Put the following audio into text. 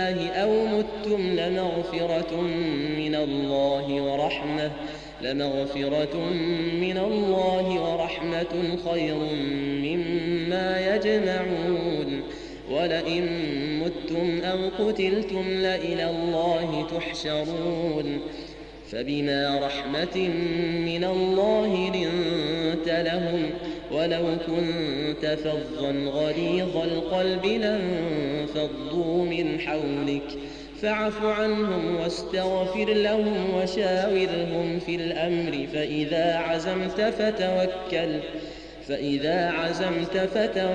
أو متم لمغفرة من الله ورحمة خير مما يجمعون. ولئن متم أو قتلتم لإلى الله تحشرون. فبما رحمة من الله لنت لهم، ولو كنت فظا غليظ القلب لانفضوا من حولك، فاعف عنهم واستغفر لهم وشاورهم في الأمر، فإذا عزمت فتوكل